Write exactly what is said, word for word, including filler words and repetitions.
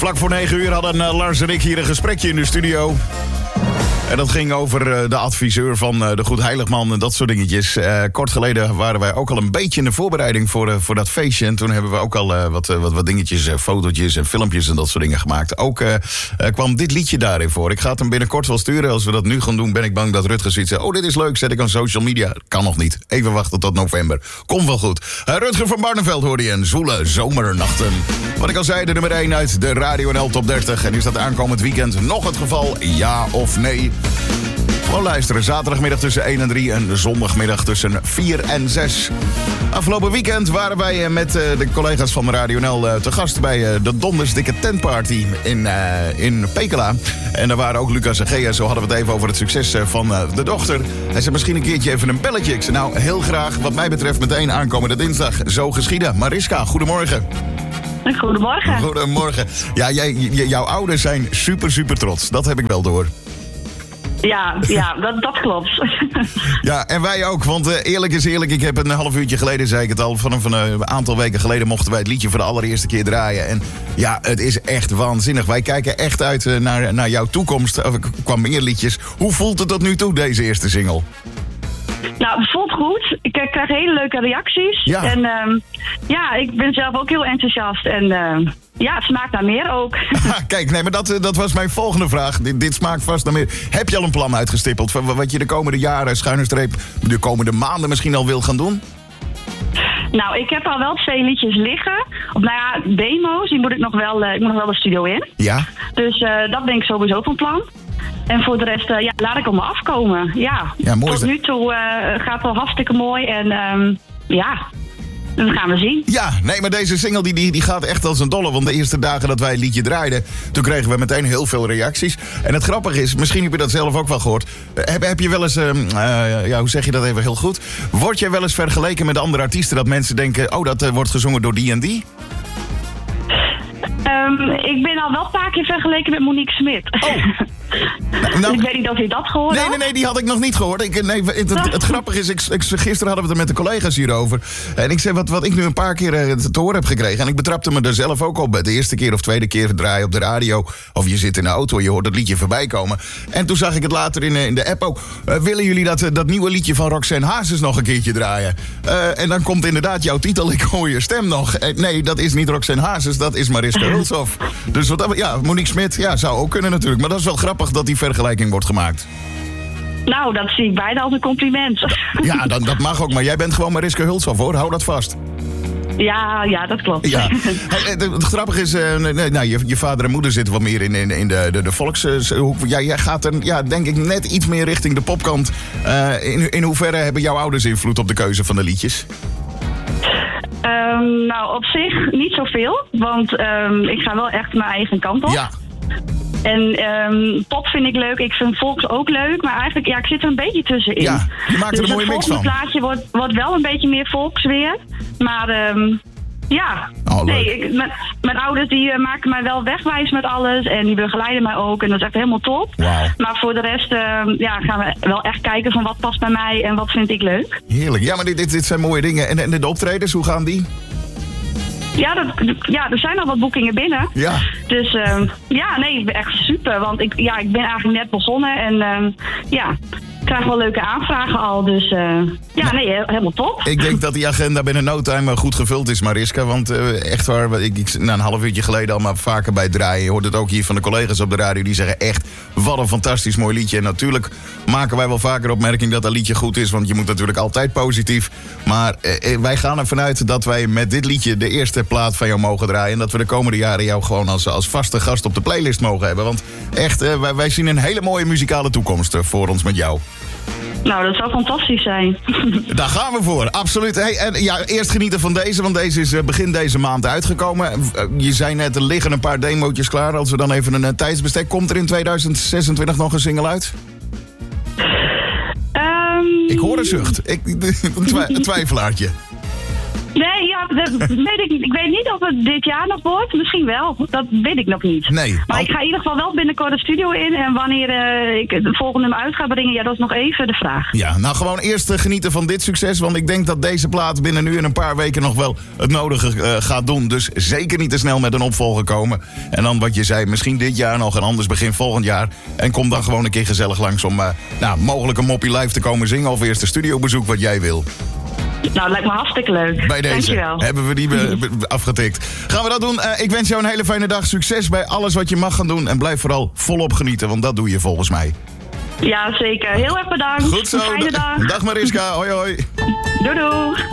Vlak voor negen uur hadden uh, Lars en ik hier een gesprekje in de studio. En dat ging over uh, de adviseur van uh, de Goed Heiligman en dat soort dingetjes. Uh, kort geleden waren wij ook al een beetje in de voorbereiding voor, uh, voor dat feestje. En toen hebben we ook al uh, wat, uh, wat, wat dingetjes, uh, fotootjes en filmpjes en dat soort dingen gemaakt. Ook uh, uh, kwam dit liedje daarin voor. Ik ga het hem binnenkort wel sturen. Als we dat nu gaan doen, ben ik bang dat Rutger zoiets zegt. Oh, dit is leuk, zet ik aan social media. Kan nog niet. Even wachten tot november. Komt wel goed. Uh, Rutger van Barneveld hoorde je in Zwoele Zomernachten. Wat ik al zei, de nummer één uit de Radio N L Top dertig. En is dat aankomend weekend nog het geval? Ja of nee? Gewoon luisteren. Zaterdagmiddag tussen één en drie en zondagmiddag tussen vier en zes. Afgelopen weekend waren wij met de collega's van Radio N L te gast bij de Dondersdikke Tentparty in, uh, in Pekela. En daar waren ook Lucas en Gea. Zo hadden we het even over het succes van de dochter. Hij zei misschien een keertje even een belletje. Ik zei nou heel graag wat mij betreft meteen aankomende dinsdag. Zo geschieden. Mariska, goedemorgen. Goedemorgen. Goedemorgen. Ja, jij, j- jouw ouders zijn super, super trots. Dat heb ik wel door. Ja, ja dat, dat klopt. Ja, en wij ook. Want uh, eerlijk is eerlijk, ik heb een half uurtje geleden, zei ik het al, vanaf een uh, aantal weken geleden mochten wij het liedje voor de allereerste keer draaien. En ja, het is echt waanzinnig. Wij kijken echt uit uh, naar, naar jouw toekomst. Er kwam meer liedjes. Hoe voelt het tot nu toe, deze eerste single? Nou, het voelt goed. Ik krijg hele leuke reacties. Ja. En uh, ja, ik ben zelf ook heel enthousiast. En uh, ja, het smaakt naar meer ook. Ah, kijk, nee, maar dat, dat was mijn volgende vraag. Dit, dit smaakt vast naar meer. Heb je al een plan uitgestippeld van wat je de komende jaren, schuine streep, de komende maanden misschien al wil gaan doen? Nou, ik heb al wel twee liedjes liggen. Of nou ja, demo's. Die moet ik nog wel, uh, ik moet nog wel de studio in. Ja. Dus uh, dat ben ik sowieso van plan. En voor de rest, uh, ja, laat ik op me afkomen. Ja, ja mooi. Tot nu toe uh, gaat het wel hartstikke mooi. En um, ja, dat gaan we zien. Ja, nee, maar deze single die, die, die gaat echt als een dolle. Want de eerste dagen dat wij het liedje draaiden, toen kregen we meteen heel veel reacties. En het grappige is, misschien heb je dat zelf ook wel gehoord. Heb, heb je wel eens, uh, uh, ja, hoe zeg je dat even heel goed? Word jij wel eens vergeleken met andere artiesten dat mensen denken, oh, dat uh, wordt gezongen door die en die? Um, ik ben al wel een paar keer vergeleken met Monique Smit. Oh. Nou, nou, ik weet niet of je dat gehoord nee, had. Nee, nee, die had ik nog niet gehoord. Ik, nee, het, het, het grappige is, ik, ik, gisteren hadden we het er met de collega's hierover. En ik zei, wat, wat ik nu een paar keer uh, te horen heb gekregen. En ik betrapte me er zelf ook op. De eerste keer of tweede keer draaien op de radio. Of je zit in de auto en je hoort het liedje voorbij komen. En toen zag ik het later in, in de app ook. Uh, willen jullie dat, dat nieuwe liedje van Roxanne Hazes nog een keertje draaien? Uh, en dan komt inderdaad jouw titel, ik hoor je stem nog. Uh, nee, dat is niet Roxanne Hazes, dat is Mariska Hulshoff. Dus wat, ja, Monique Smit, ja, zou ook kunnen natuurlijk. Maar dat is wel grappig dat die vergelijking wordt gemaakt. Nou, dat zie ik bijna als een compliment. Ja, dat, dat mag ook, maar jij bent gewoon Mariska Hulshoff, hoor. Hou dat vast. Ja, ja, dat klopt. Ja. Het, het grappige is, uh, nee, nou, je, je vader en moeder zitten wat meer in, in, in de, de, de volkshoek. Ja, jij gaat er, ja, denk ik, net iets meer richting de popkant. Uh, in, in hoeverre hebben jouw ouders invloed op de keuze van de liedjes? Um, nou, op zich niet zoveel. Want um, ik ga wel echt mijn eigen kant op. Ja. En um, pop vind ik leuk. Ik vind volks ook leuk. Maar eigenlijk, ja, ik zit er een beetje tussenin. Ja, je maakt er dus een mooie mix van. Het volgende plaatje wordt, wordt wel een beetje meer volks weer. Maar um, ja, oh, nee, ik, mijn, mijn ouders die uh, maken mij wel wegwijs met alles. En die begeleiden mij ook. En dat is echt helemaal top. Wow. Maar voor de rest uh, ja, gaan we wel echt kijken van wat past bij mij en wat vind ik leuk. Heerlijk. Ja, maar dit, dit, dit zijn mooie dingen. En, en de optredens, hoe gaan die? Ja, dat, ja, er zijn al wat boekingen binnen. Ja. Dus uh, ja, nee, echt super. Want ik, ja, ik ben eigenlijk net begonnen en uh, ja, ik krijg wel leuke aanvragen al. Dus uh, ja, nee, he- helemaal top. Ik denk dat die agenda binnen no time goed gevuld is, Mariska. Want uh, echt waar, ik, ik, na een half uurtje geleden al maar vaker bij draaien. Je hoort het ook hier van de collega's op de radio. Die zeggen echt, wat een fantastisch mooi liedje. En natuurlijk maken wij wel vaker opmerking dat dat liedje goed is. Want je moet natuurlijk altijd positief. Maar uh, wij gaan ervan uit dat wij met dit liedje de eerste plaat van jou mogen draaien. En dat we de komende jaren jou gewoon als, als vaste gast op de playlist mogen hebben. Want echt, uh, wij, wij zien een hele mooie muzikale toekomst uh, voor ons met jou. Nou, dat zou fantastisch zijn. Daar gaan we voor, absoluut. Hey, en ja, eerst genieten van deze, want deze is begin deze maand uitgekomen. Je zei net, er liggen een paar demootjes klaar. Als we dan even een tijdsbestek... Komt er in tweeduizend zesentwintig nog een single uit? Um... Ik hoor een zucht. Ik, een, twi- een twijfelaartje. Nee, ja, dat weet ik niet. Ik weet niet of het dit jaar nog wordt. Misschien wel. Dat weet ik nog niet. Nee. Maar al... ik ga in ieder geval wel binnenkort de studio in. En wanneer uh, ik het volgende nummer uit ga brengen, ja, dat is nog even de vraag. Ja, nou gewoon eerst uh, genieten van dit succes. Want ik denk dat deze plaat binnen nu en een paar weken nog wel het nodige uh, gaat doen. Dus zeker niet te snel met een opvolger komen. En dan wat je zei, misschien dit jaar nog en anders begin volgend jaar. En kom dan gewoon een keer gezellig langs om uh, nou, mogelijk een moppie live te komen zingen. Of eerst een studiobezoek wat jij wil. Nou, lijkt me hartstikke leuk. Bij deze Dankjewel. Hebben we die be- be- afgetikt. Gaan we dat doen. Uh, ik wens jou een hele fijne dag. Succes bij alles wat je mag gaan doen. En blijf vooral volop genieten, want dat doe je volgens mij. Ja, zeker. Heel erg bedankt. Goed zo. Een fijne dag. Dag Mariska. Hoi hoi. Doei doei.